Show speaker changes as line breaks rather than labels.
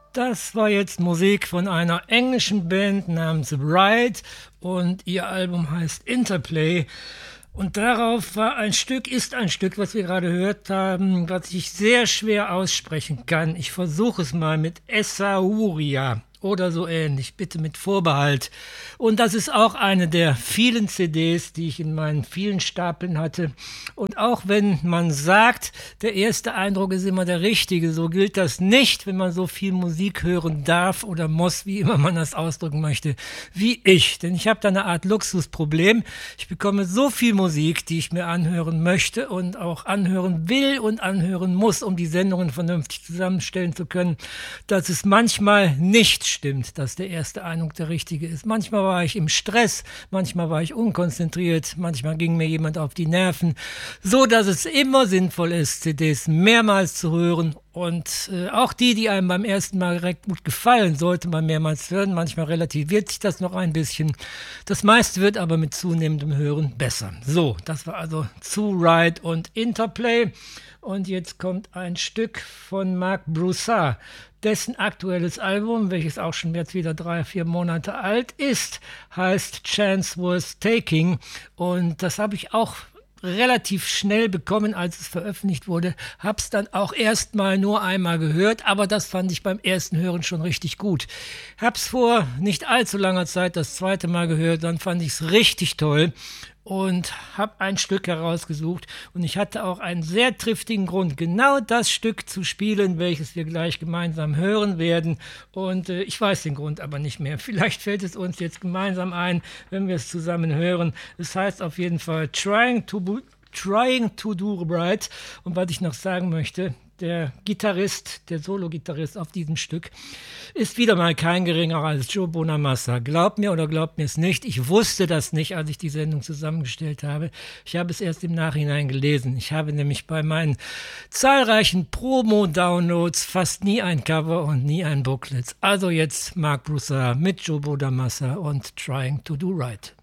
Das war jetzt Musik von einer englischen Band namens Ride und ihr Album heißt Interplay. Und darauf ist ein Stück, was wir gerade gehört haben, was ich sehr schwer aussprechen kann. Ich versuche es mal mit Essaouira oder so ähnlich, bitte mit Vorbehalt. Und das ist auch eine der vielen CDs, die ich in meinen vielen Stapeln hatte. Und auch wenn man sagt, der erste Eindruck ist immer der richtige, so gilt das nicht, wenn man so viel Musik hören darf oder muss, wie immer man das ausdrücken möchte, wie ich. Denn ich habe da eine Art Luxusproblem. Ich bekomme so viel Musik, die ich mir anhören möchte und auch anhören will und anhören muss, um die Sendungen vernünftig zusammenstellen zu können, dass es manchmal nicht stimmt, dass der erste Eindruck der richtige ist. Manchmal war ich im Stress, manchmal war ich unkonzentriert, manchmal ging mir jemand auf die Nerven, so dass es immer sinnvoll ist, CDs mehrmals zu hören und auch die einem beim ersten Mal direkt gut gefallen, sollte man mehrmals hören. Manchmal relativiert sich das noch ein bisschen. Das meiste wird aber mit zunehmendem Hören besser. So, das war also zu Ride und Interplay. Und jetzt kommt ein Stück von Marc Broussard, dessen aktuelles Album, welches auch schon jetzt wieder 3-4 Monate alt ist, heißt Chance Worth Taking. Und das habe ich auch relativ schnell bekommen, als es veröffentlicht wurde. Hab's dann auch erstmal nur einmal gehört, aber das fand ich beim ersten Hören schon richtig gut. Hab's vor nicht allzu langer Zeit das zweite Mal gehört, dann fand ich's richtig toll und habe ein Stück herausgesucht und ich hatte auch einen sehr triftigen Grund, genau das Stück zu spielen, welches wir gleich gemeinsam hören werden und ich weiß den Grund aber nicht mehr. Vielleicht fällt es uns jetzt gemeinsam ein, wenn wir es zusammen hören. Es heißt auf jeden Fall Trying to do right und was ich noch sagen möchte, der Gitarrist, der Solo-Gitarrist auf diesem Stück, ist wieder mal kein geringerer als Joe Bonamassa. Glaubt mir oder glaubt mir es nicht, ich wusste das nicht, als ich die Sendung zusammengestellt habe. Ich habe es erst im Nachhinein gelesen. Ich habe nämlich bei meinen zahlreichen Promo-Downloads fast nie ein Cover und nie ein Booklet. Also jetzt Marc Broussard mit Joe Bonamassa und Trying to do right.